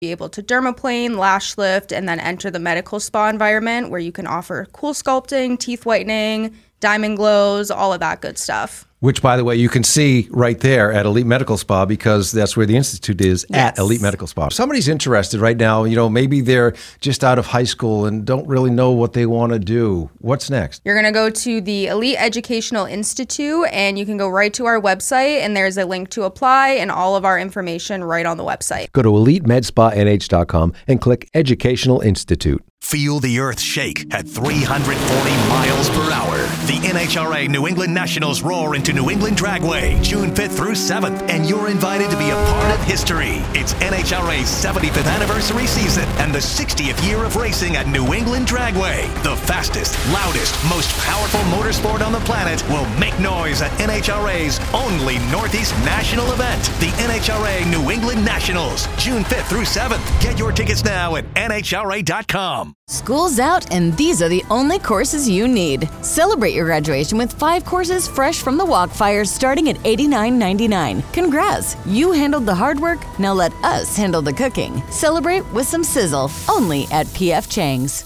be able to dermaplane, lash lift, and then enter the medical spa environment where you can offer cool sculpting, teeth whitening, diamond glows, all of that good stuff. Which, by the way, you can see right there at Elite Medical Spa because that's where the Institute is, at Elite Medical Spa. If somebody's interested right now, maybe they're just out of high school and don't really know what they want to do. What's next? You're going to go to the Elite Educational Institute, and you can go right to our website, and there's a link to apply and all of our information right on the website. Go to EliteMedSpaNH.com and click Educational Institute. Feel the earth shake at 340 miles per hour. The NHRA New England Nationals roar into New England Dragway, June 5th through 7th, and you're invited to be a part of history. It's NHRA's 75th anniversary season and the 60th year of racing at New England Dragway. The fastest, loudest, most powerful motorsport on the planet will make noise at NHRA's only Northeast national event, the NHRA New England Nationals, June 5th through 7th. Get your tickets now at NHRA.com. School's out, and these are the only courses you need. Celebrate your graduation with 5 courses fresh from the Walkfire starting at $89.99. Congrats! You handled the hard work, now let us handle the cooking. Celebrate with some sizzle, only at P.F. Chang's.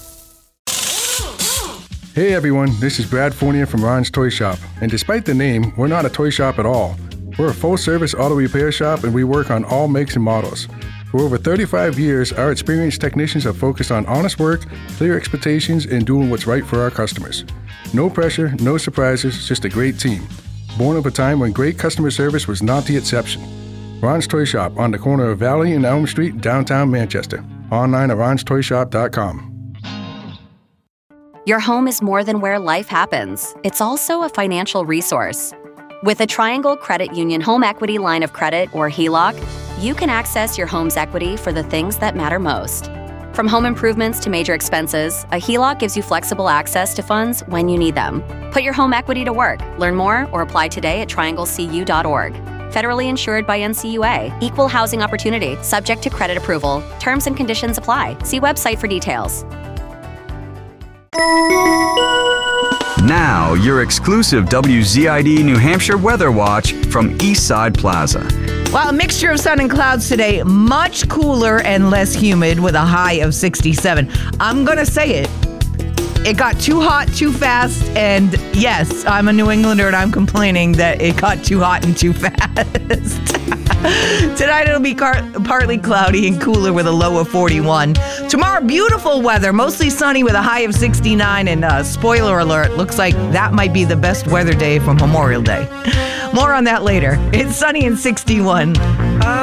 Hey everyone, this is Brad Fournier from Ron's Toy Shop. And despite the name, we're not a toy shop at all. We're a full-service auto repair shop, and we work on all makes and models. For over 35 years, our experienced technicians have focused on honest work, clear expectations, and doing what's right for our customers. No pressure, no surprises, just a great team. Born of a time when great customer service was not the exception. Ron's Toy Shop on the corner of Valley and Elm Street, downtown Manchester. Online at ronstoyshop.com. Your home is more than where life happens. It's also a financial resource. With a Triangle Credit Union Home Equity Line of Credit, or HELOC, you can access your home's equity for the things that matter most. From home improvements to major expenses, a HELOC gives you flexible access to funds when you need them. Put your home equity to work. Learn more or apply today at trianglecu.org. Federally insured by NCUA. Equal housing opportunity. Subject to credit approval. Terms and conditions apply. See website for details. Now, your exclusive WZID New Hampshire Weather Watch from Eastside Plaza. Well, a mixture of sun and clouds today, much cooler and less humid with a high of 67. I'm going to say it. It got too hot too fast, and yes, I'm a New Englander and I'm complaining that it got too hot and too fast. Tonight it'll be partly cloudy and cooler with a low of 41. Tomorrow, beautiful weather, mostly sunny with a high of 69, and spoiler alert, looks like that might be the best weather day from Memorial Day. More on that later. It's sunny and 61.